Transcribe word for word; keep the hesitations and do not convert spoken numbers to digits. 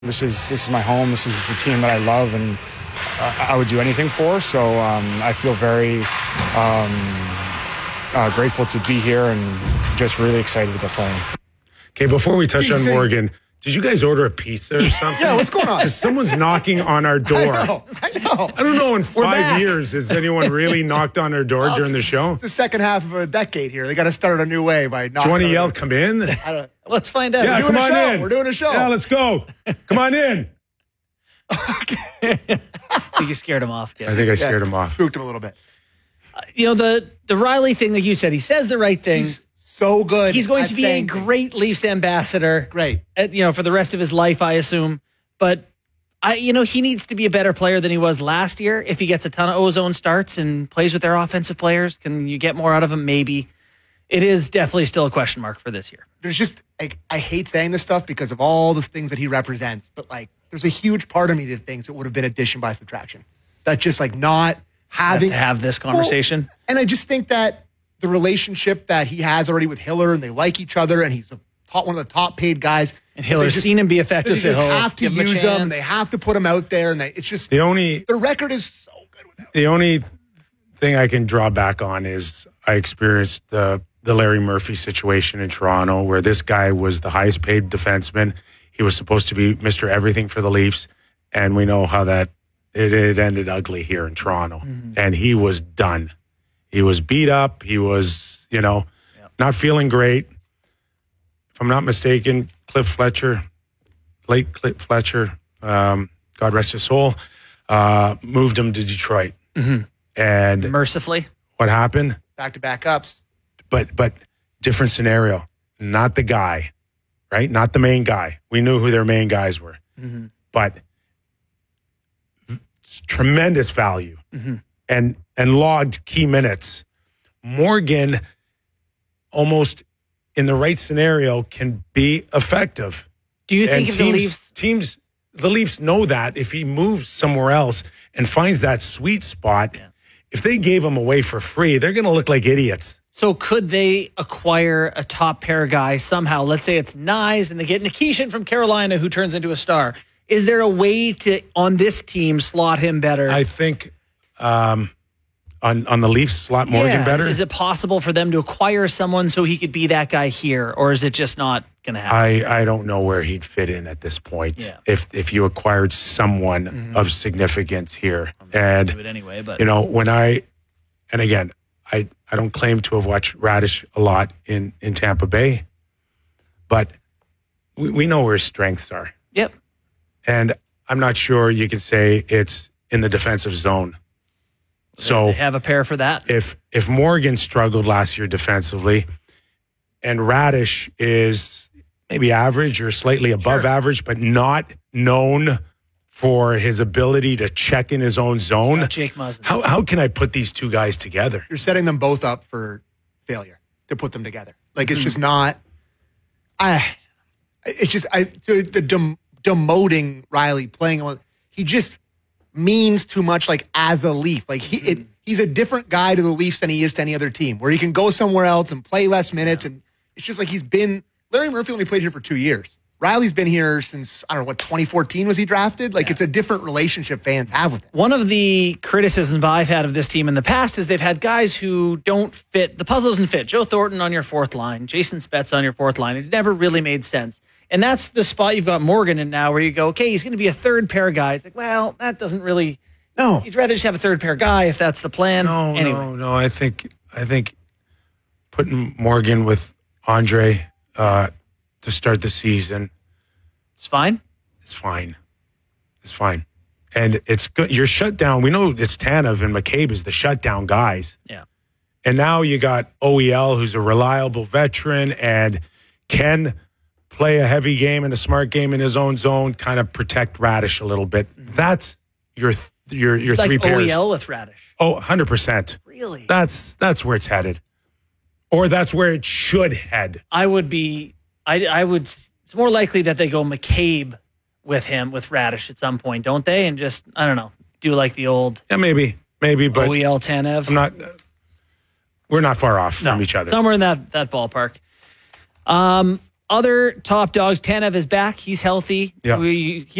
This is this is my home. This is a team that I love and uh, I would do anything for. So um, I feel very um, uh, grateful to be here and just really excited to get playing. Okay, before we touch on Morgan, did you guys order a pizza or something? Yeah, what's going on? Someone's knocking on our door. I know, I know. I don't know, in five years, has anyone really knocked on our door well, during the show? It's the second half of a decade here. They got to start a new way by knocking. Do you want to on yell, our... come in? I don't... Let's find out. Yeah, We're doing come a on show. in. We're doing a show. Yeah, let's go. Come on in. I think you scared him off, kid. I think I scared yeah, him off. Spooked him a little bit. Uh, you know, the, the Riley thing that you said, he says the right thing. He's so good. He's going at to be a saying great Leafs ambassador. Great. At, you know, for the rest of his life, I assume. But, I, you know, he needs to be a better player than he was last year. If he gets a ton of ozone starts and plays with their offensive players, can you get more out of him? Maybe. It is definitely still a question mark for this year. There's just, like, I hate saying this stuff because of all the things that he represents, but, like, there's a huge part of me that thinks it would have been addition by subtraction. That just, like, not having... Have to have this conversation. Well, and I just think that the relationship that he has already with Hiller, and they like each other, and he's a top, one of the top-paid guys. And Hiller's just, seen him be effective. They just so have to use him, and they have to put him out there, and they, it's just... The only... Their record is so good with him. The only thing I can draw back on is I experienced the... the Larry Murphy situation in Toronto, where this guy was the highest paid defenseman. He was supposed to be Mister Everything for the Leafs, and we know how that it, it ended ugly here in Toronto. Mm-hmm. And he was done. He was beat up. He was, you know, yep. not feeling great. If I'm not mistaken, Cliff Fletcher, late Cliff Fletcher, um, God rest his soul, uh, moved him to Detroit. Mm-hmm. And mercifully, what happened? Back-to-back ups. But but different scenario. Not the guy, right? Not the main guy. We knew who their main guys were. Mm-hmm. But tremendous value mm-hmm. and and logged key minutes. Morgan, almost in the right scenario, can be effective. Do you think and if teams, the Leafs... Teams, the Leafs know that if he moves somewhere else and finds that sweet spot, yeah. if they gave him away for free, they're going to look like idiots. So could they acquire a top pair guy somehow? Let's say it's Nyes and they get Nikishin from Carolina who turns into a star. Is there a way to, on this team, slot him better? I think um, on, on the Leafs, slot Morgan yeah. better. Is it possible for them to acquire someone so he could be that guy here? Or is it just not going to happen? I, I don't know where he'd fit in at this point. Yeah. If if you acquired someone mm-hmm. of significance here. I'm and, do it anyway, but. you know, when I, and again, I, I don't claim to have watched Radish a lot in, in Tampa Bay, but we, we know where his strengths are. Yep. And I'm not sure you could say it's in the defensive zone. So they have a pair for that. If if Morgan struggled last year defensively, and Radish is maybe average or slightly above sure. average, but not known for his ability to check in his own zone. Jake Muzzin. How how can I put these two guys together? You're setting them both up for failure to put them together. Like it's mm-hmm. just not. I. It's just I the, the dem, demoting Riley playing on. He just means too much. Like as a Leaf, like he it, he's a different guy to the Leafs than he is to any other team. Where he can go somewhere else and play less minutes, yeah. and it's just like he's been. Larry Murphy only played here for two years. Riley's been here since, I don't know, what, twenty fourteen was he drafted? Like, yeah. it's a different relationship fans have with him. One of the criticisms I've had of this team in the past is they've had guys who don't fit. The puzzle doesn't fit. Joe Thornton on your fourth line. Jason Spezza on your fourth line. It never really made sense. And that's the spot you've got Morgan in now where you go, okay, he's going to be a third pair guy. It's like, well, that doesn't really... No. You'd rather just have a third pair guy if that's the plan. No, anyway. no, no. I think, I think putting Morgan with Andre uh, to start the season... It's fine. It's fine. It's fine. And it's good. You're shut down. We know it's Tanev and McCabe is the shutdown guys. Yeah. And now you got O E L, who's a reliable veteran and can play a heavy game and a smart game in his own zone, kind of protect Radish a little bit. Mm-hmm. That's your your your it's three like pairs. O E L with Radish. Oh, one hundred percent. Really? That's that's where it's headed. Or that's where it should head. I would be I I would It's more likely that they go McCabe with him, with Radish at some point, don't they? And just, I don't know, do like the old... Yeah, maybe. Maybe, but... O E L Tanev. I'm not... We're not far off no, from each other. Somewhere in that, that ballpark. Um, other top dogs, Tanev is back. He's healthy. Yeah. We,